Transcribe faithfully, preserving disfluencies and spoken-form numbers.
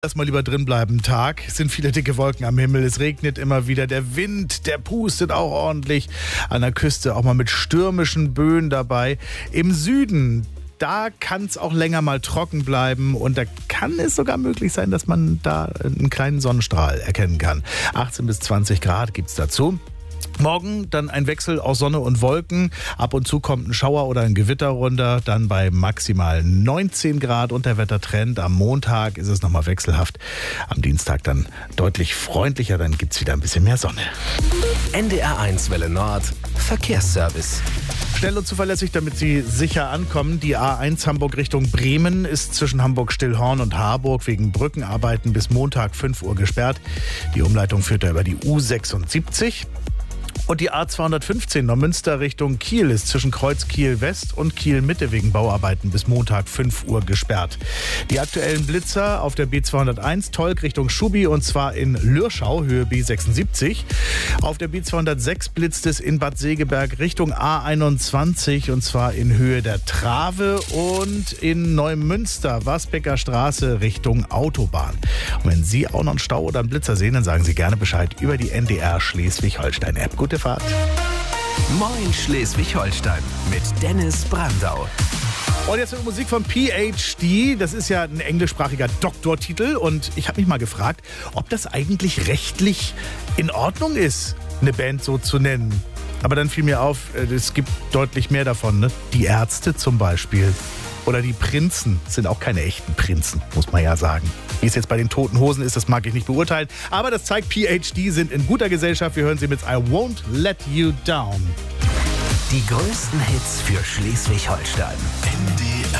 Lass mal lieber drin bleiben. Tag, es sind viele dicke Wolken am Himmel, es regnet immer wieder, der Wind, der pustet auch ordentlich. An der Küste auch mal mit stürmischen Böen dabei. Im Süden, da kann es auch länger mal trocken bleiben und da kann es sogar möglich sein, dass man da einen kleinen Sonnenstrahl erkennen kann. achtzehn bis zwanzig Grad gibt's dazu. Morgen dann ein Wechsel aus Sonne und Wolken. Ab und zu kommt ein Schauer oder ein Gewitter runter. Dann bei maximal neunzehn Grad und der Wettertrend. Am Montag ist es nochmal wechselhaft. Am Dienstag dann deutlich freundlicher. Dann gibt es wieder ein bisschen mehr Sonne. N D R eins Welle Nord. Verkehrsservice. Schnell und zuverlässig, damit Sie sicher ankommen. Die A eins Hamburg Richtung Bremen ist zwischen Hamburg-Stillhorn und Harburg wegen Brückenarbeiten bis Montag fünf Uhr gesperrt. Die Umleitung führt da über die U sechsundsiebzig. Und die A zweihundertfünfzehn Neumünster Richtung Kiel ist zwischen Kreuz Kiel West und Kiel Mitte wegen Bauarbeiten bis Montag fünf Uhr gesperrt. Die aktuellen Blitzer auf der B zweihunderteins Tolk Richtung Schubi und zwar in Lürschau, Höhe B sechsundsiebzig. Auf der B zweihundertsechs blitzt es in Bad Segeberg Richtung A einundzwanzig und zwar in Höhe der Trave und in Neumünster Wasbecker Straße Richtung Autobahn. Und wenn Sie auch noch einen Stau oder einen Blitzer sehen, dann sagen Sie gerne Bescheid über die N D R Schleswig-Holstein-App. Gute Fahrt. Moin Schleswig-Holstein mit Dennis Brandau. Und jetzt mit Musik von P H D. Das ist ja ein englischsprachiger Doktortitel. Und ich habe mich mal gefragt, ob das eigentlich rechtlich in Ordnung ist, eine Band so zu nennen. Aber dann fiel mir auf, es gibt deutlich mehr davon. Ne? Die Ärzte zum Beispiel. Oder die Prinzen sind auch keine echten Prinzen, muss man ja sagen. Wie es jetzt bei den Toten Hosen ist, das mag ich nicht beurteilen. Aber das zeigt, P H D sind in guter Gesellschaft. Wir hören sie mit I Won't Let You Down. Die größten Hits für Schleswig-Holstein. N D R